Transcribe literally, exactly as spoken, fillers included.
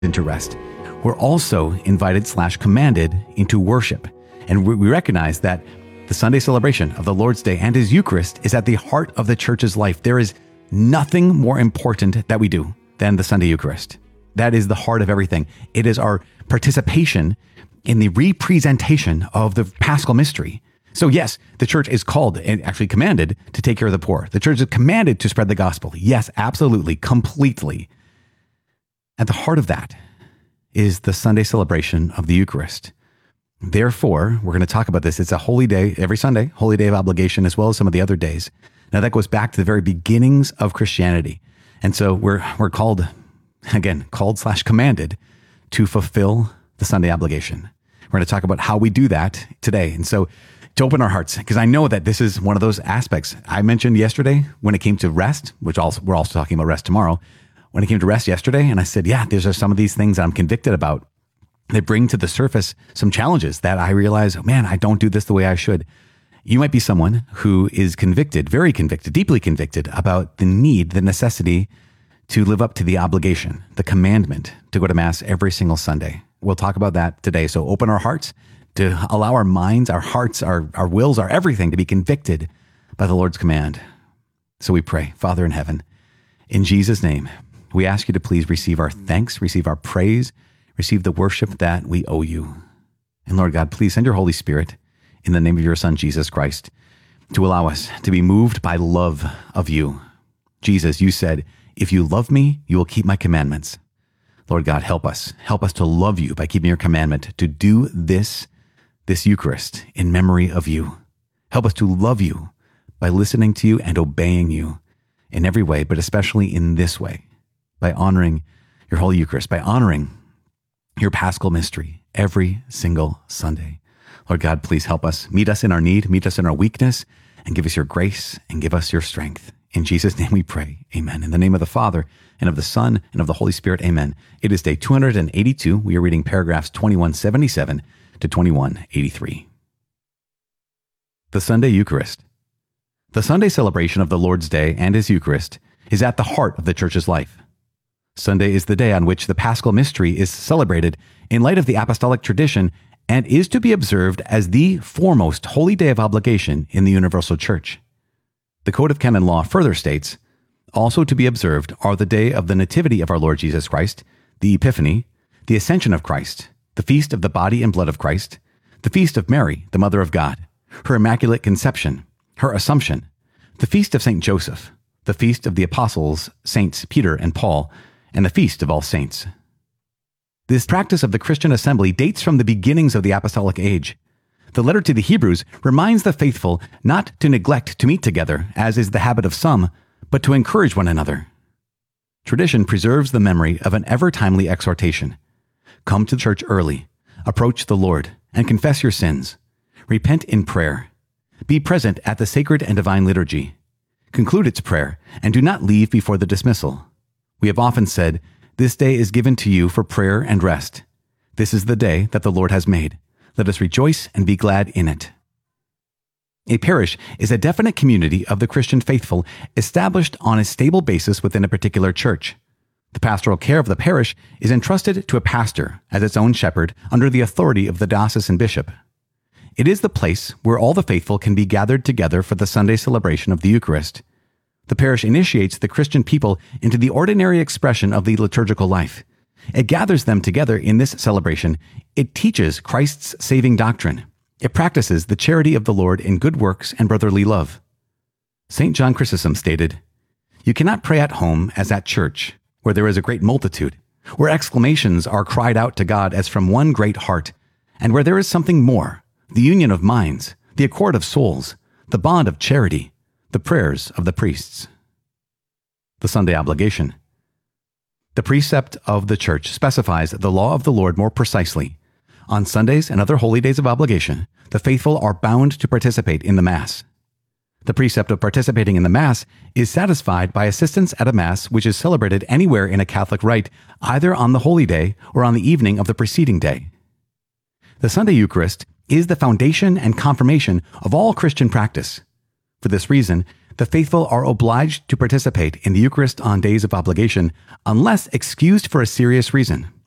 into rest. We're also invited slash commanded into worship. And we recognize that the Sunday celebration of the Lord's Day and His Eucharist is at the heart of the church's life. There is nothing more important that we do than the Sunday Eucharist. That is the heart of everything. It is our participation in the representation of the Paschal mystery. So yes, the church is called and actually commanded to take care of the poor. The church is commanded to spread the gospel. Yes, absolutely, completely. At the heart of that is the Sunday celebration of the Eucharist. Therefore, we're going to talk about this. It's a holy day every Sunday, holy day of obligation, as well as some of the other days. Now that goes back to the very beginnings of Christianity. And so we're we're called, again, called slash commanded to fulfill the Sunday obligation. We're going to talk about how we do that today. And so to open our hearts, because I know that this is one of those aspects I mentioned yesterday when it came to rest, which also we're also talking about rest tomorrow. When it came to rest yesterday, and I said, yeah, these are some of these things I'm convicted about. They bring to the surface some challenges that I realize, oh, man, I don't do this the way I should. You might be someone who is convicted, very convicted, deeply convicted about the need, the necessity to live up to the obligation, the commandment to go to Mass every single Sunday. We'll talk about that today. So open our hearts to allow our minds, our hearts, our, our wills, our everything to be convicted by the Lord's command. So we pray, Father in heaven, in Jesus' name, we ask you to please receive our thanks, receive our praise, receive the worship that we owe you. And Lord God, please send your Holy Spirit in the name of your Son, Jesus Christ, to allow us to be moved by love of you. Jesus, you said, if you love me, you will keep my commandments. Lord God, help us. Help us to love you by keeping your commandment, to do this, this Eucharist in memory of you. Help us to love you by listening to you and obeying you in every way, but especially in this way, by honoring your Holy Eucharist, by honoring your Paschal mystery every single Sunday. Lord God, please help us. Meet us in our need, meet us in our weakness, and give us your grace and give us your strength. In Jesus' name we pray. Amen. In the name of the Father, and of the Son, and of the Holy Spirit. Amen. It is day two hundred eighty-two. We are reading paragraphs twenty-one seventy-seven to twenty-one eighty-three. The Sunday Eucharist. The Sunday celebration of the Lord's Day and His Eucharist is at the heart of the Church's life. Sunday is the day on which the Paschal mystery is celebrated in light of the apostolic tradition and is to be observed as the foremost holy day of obligation in the universal Church. The Code of Canon Law further states, also to be observed are the day of the Nativity of our Lord Jesus Christ, the Epiphany, the Ascension of Christ, the Feast of the Body and Blood of Christ, the Feast of Mary, the Mother of God, her Immaculate Conception, her Assumption, the Feast of Saint Joseph, the Feast of the Apostles, Saints Peter and Paul, and the Feast of All Saints. This practice of the Christian assembly dates from the beginnings of the apostolic age. The letter to the Hebrews reminds the faithful not to neglect to meet together, as is the habit of some, but to encourage one another. Tradition preserves the memory of an ever-timely exhortation. Come to church early, approach the Lord, and confess your sins. Repent in prayer. Be present at the sacred and divine liturgy. Conclude its prayer, and do not leave before the dismissal. We have often said, this day is given to you for prayer and rest. This is the day that the Lord has made. Let us rejoice and be glad in it. A parish is a definite community of the Christian faithful established on a stable basis within a particular church. The pastoral care of the parish is entrusted to a pastor as its own shepherd under the authority of the diocesan bishop. It is the place where all the faithful can be gathered together for the Sunday celebration of the Eucharist. The parish initiates the Christian people into the ordinary expression of the liturgical life. It gathers them together in this celebration. It teaches Christ's saving doctrine. It practices the charity of the Lord in good works and brotherly love. Saint John Chrysostom stated, "You cannot pray at home as at church, where there is a great multitude, where exclamations are cried out to God as from one great heart, and where there is something more, the union of minds, the accord of souls, the bond of charity, the prayers of the priests." The Sunday obligation. The precept of the Church specifies the law of the Lord more precisely. On Sundays and other holy days of obligation, the faithful are bound to participate in the Mass. The precept of participating in the Mass is satisfied by assistance at a Mass which is celebrated anywhere in a Catholic rite, either on the holy day or on the evening of the preceding day. The Sunday Eucharist is the foundation and confirmation of all Christian practice. For this reason, the faithful are obliged to participate in the Eucharist on days of obligation unless excused for a serious reason.